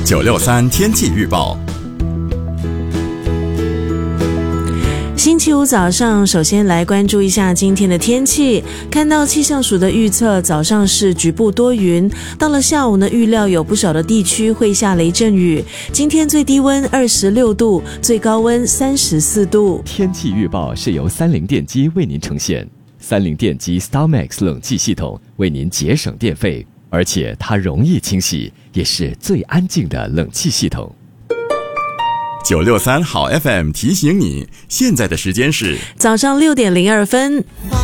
963天气预报。 星期五早上，首先来关注一下今天的天气。看到气象署的预测，早上是局部多云，到了下午呢，预料有不少的地区会下雷阵雨。今天最低温26度，最高温34度。 天气预报是由三菱电机为您呈现。三菱电机 StarMax 冷气系统为您节省电费，而且它容易清洗，也是最安静的冷气系统。 963好 FM 提醒你，现在的时间是早上6点02分。